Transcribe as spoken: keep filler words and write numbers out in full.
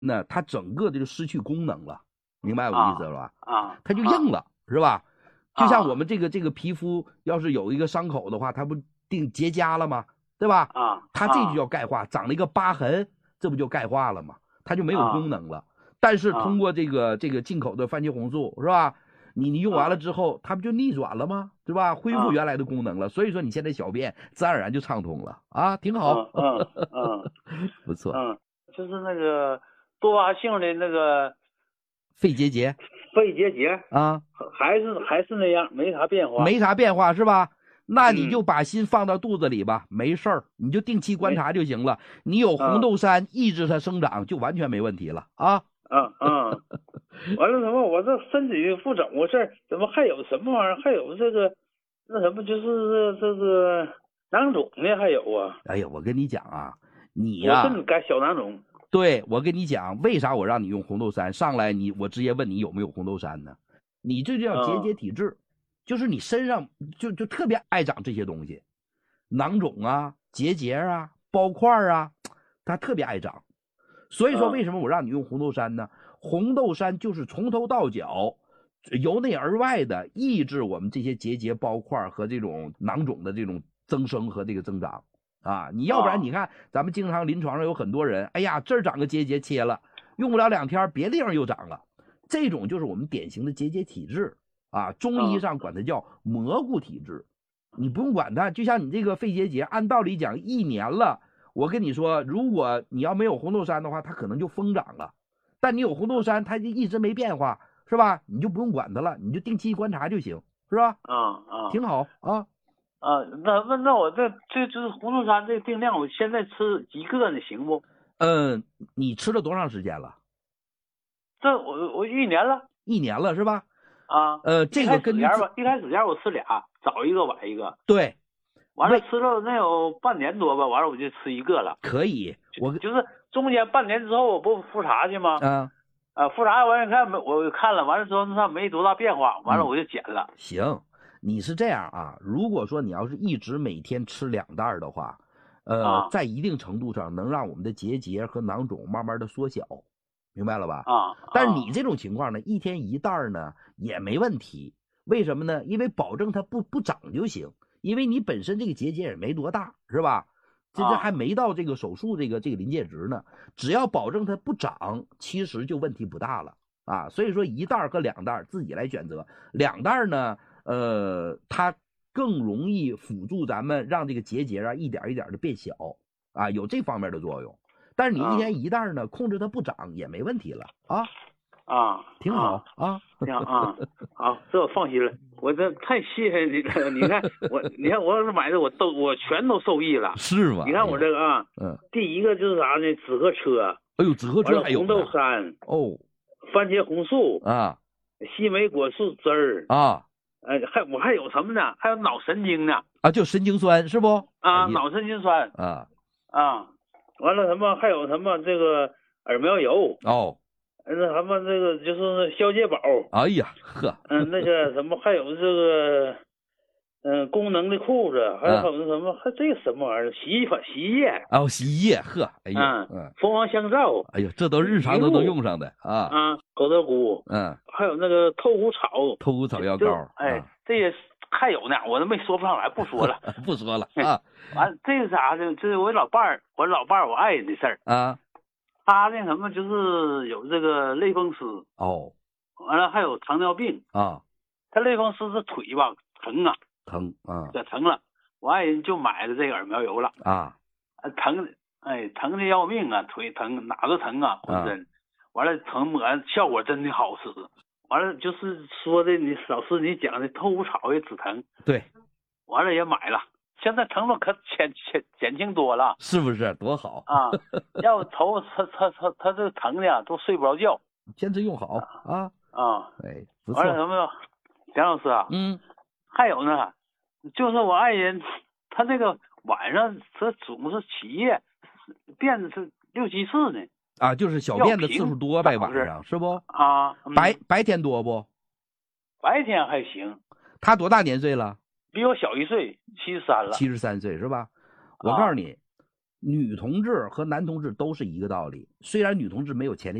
那它整个的就失去功能了，明白我意思了吧？ 啊， 它就硬了， 啊、 是吧？就像我们这个这个皮肤要是有一个伤口的话，它不定结痂了吗？对吧？ 啊， 它这就叫钙化，长了一个疤痕，这不就钙化了吗？它就没有功能了。 啊、 但是通过这个这个进口的番茄红素，是吧？你你用完了之后，它不就逆转了吗？对吧？恢复原来的功能了。所以说你现在小便自然而然就畅通了啊，挺好。 嗯嗯嗯， 不错。 嗯，就是那个多发性的那个肺结节， 肺结节啊， 还是还是那样，没啥变化， 没啥变化是吧？那你就把心放到肚子里吧，嗯、没事儿，你就定期观察就行了。你有红豆杉抑制它生长，就完全没问题了啊。 嗯嗯，完了什么？我这身体不怎么回事？怎么还有什么玩意儿？还有这个那什么，就是这个囊肿呢？还有啊？ 哎呀，我跟你讲啊，你呀、啊， 我真该小囊肿。 对，我跟你讲，为啥我让你用红豆杉？上来你我直接问你有没有红豆杉呢？你这就叫结节体质，嗯、就是你身上就就特别爱长这些东西，囊肿啊、结节啊、包块啊，它特别爱长。所以说，为什么我让你用红豆杉呢？嗯、红豆杉就是从头到脚，由内而外的抑制我们这些结节、包块和这种囊肿的这种增生和这个增长啊！你要不然你看，咱们经常临床上有很多人，哎呀，这儿长个结节切了，用不了两天，别的地方又长了，这种就是我们典型的结节体质啊。中医上管它叫蘑菇体质，你不用管它，就像你这个肺结节，按道理讲一年了。我跟你说，如果你要没有红豆杉的话，它可能就疯长了。但你有红豆杉，它就一直没变化，是吧？你就不用管它了，你就定期观察就行，是吧？ 啊啊， 挺好啊。 啊，那那那我这这就是红豆杉这个定量，我现在吃一个呢，行不？ 嗯，你吃了多长时间了？ 这我我一年了。 一年了是吧？ 啊， 呃，这个根据吧，一开始前我吃俩，早一个晚一个。 对。 完了吃了能有半年多吧，完了我就吃一个了。 可以，我就是中间半年之后我不复查去吗？ 嗯， 啊，复查完了看没，我看了，完了之后那没多大变化，完了我就减了。 嗯、行，你是这样啊？如果说你要是一直每天吃两袋的话，呃， 啊、 在一定程度上能让我们的结节和囊肿慢慢的缩小，明白了吧？ 啊， 但是你这种情况呢，一天一袋呢也没问题，为什么呢？因为保证它不不长就行。因为你本身这个结节也没多大，是吧？这这还没到这个手术这个这个临界值呢，只要保证它不长，其实就问题不大了啊。所以说一袋和两袋自己来选择，两袋呢，呃，它更容易辅助咱们让这个结节啊一点一点的变小啊，有这方面的作用。但是你一天一袋呢，控制它不长也没问题了啊。 啊， 挺好啊， 挺好啊，好，这我放心了。我这太谢谢你了，你看我，你看我买的我都我全都受益了， 是吗？ 你看我这个啊， 嗯， 第一个就是啥呢？紫河车， 哎呦，紫河车还有红豆杉哦， 番茄红素啊， 西梅果树汁儿啊， 哎，还我还有什么呢？还有脑神经呢？ 啊，就神经酸是不？ 啊，脑神经酸啊啊，完了什么？还有什么这个耳苗油哦。 那什么，这个就是消解宝。 哎呀呵， 嗯，那个什么，还有这个，嗯，功能的裤子，还有什么什么，还这什么玩意儿？洗衣粉、洗衣液。 哦，洗衣液，呵，哎呀， 嗯，蜂王香皂。 哎呀，这都日常都能用上的啊。 啊，狗头菇。 嗯， 还有那个透骨草。 透骨草药膏。 哎，这些还有呢，我都没说不上来，不说了， 不说了啊。 完，这是啥呢？这是我老伴儿，我老伴儿，我爱人的事儿啊。 他那什么就是有这个类风湿哦， 完了还有糖尿病啊。 他类风湿是腿吧疼啊， 疼啊， 这疼了，我爱人就买了这个耳苗油了啊， 疼，哎，疼的要命啊，腿疼哪都疼啊，浑身，完了疼抹效果真的好使，完了就是说的你老师你讲的透骨草也止疼， 对， 完了也买了。现在疼痛可减减减轻多了， 是不是多好啊？要头他他他他这疼的都睡不着觉， 坚持用好啊啊！ 哎，不错。 完了什么，蒋老师啊， 嗯， 还有呢，就是我爱人，他这个晚上他总是起夜，便是六七次呢。 啊，就是小便的次数多呗，晚上是不？ 啊， 嗯、白白天多不？ 白天还行。 他多大年岁了？ 比我小一岁，七十三了。 七十三岁是吧？我告诉你，啊、 女同志和男同志都是一个道理，虽然女同志没有前列